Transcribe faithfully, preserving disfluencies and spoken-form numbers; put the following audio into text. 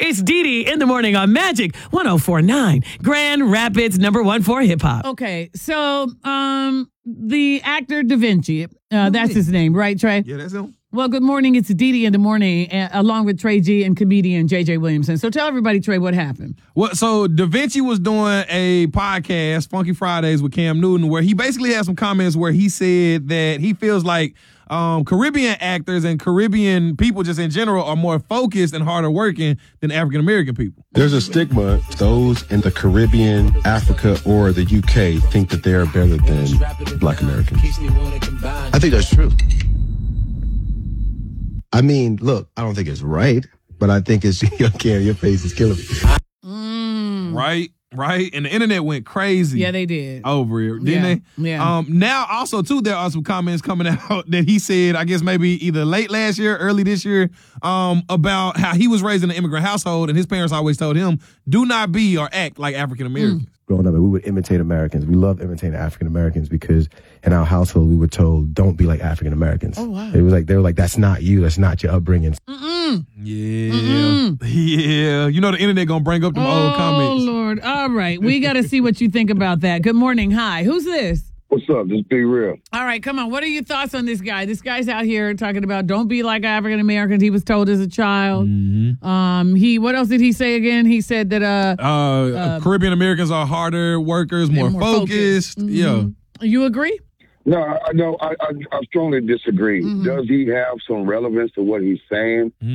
It's Dee Dee in the morning on Magic one oh four point nine, Grand Rapids, number one for hip hop. Okay, so um, the actor Da Vinci, uh, that's his name, right, Trey? Yeah, that's him. Well, good morning. It's Dee Dee in the morning, uh, along with Trey G and comedian J J Williamson. So tell everybody, Trey, what happened. Well, so Da Vinci was doing a podcast, Funky Fridays, with Cam Newton, where he basically had some comments where he said that he feels like um, Caribbean actors and Caribbean people just in general are more focused and harder working than African-American people. There's a stigma. Those in the Caribbean, Africa, or the U K think that they are better than Black Americans. I think that's true. I mean, look, I don't think it's right, but I think it's, Cam, your face is killing me. Mm. Right, right. And the internet went crazy. Yeah, they did. Over it, didn't yeah. they? Yeah. Um, now, also, too, there are some comments coming out that he said, I guess maybe either late last year, early this year, um, about how he was raised in an immigrant household, and his parents always told him, do not be or act like African Americans. Mm. Growing up, we would imitate Americans. We loved imitating African Americans because in our household, we were told, don't be like African Americans. Oh, wow. It was like, they were like, that's not you. That's not your upbringing. Mm-mm. Yeah. Mm-mm. Yeah. You know the internet gonna bring up them oh, old comments. Oh, Lord. All right. We got to see what you think about that. Good morning. Hi. Who's this? What's up? Just be real. All right, come on. What are your thoughts on this guy? This guy's out here talking about don't be like African Americans. He was told as a child. Mm-hmm. Um, he what else did he say again? He said that uh, Uh, uh Caribbean Americans are harder workers, more, more focused. focused. Mm-hmm. Yeah. You agree? No, I no, I, I, I strongly disagree. Mm-hmm. Does he have some relevance to what he's saying?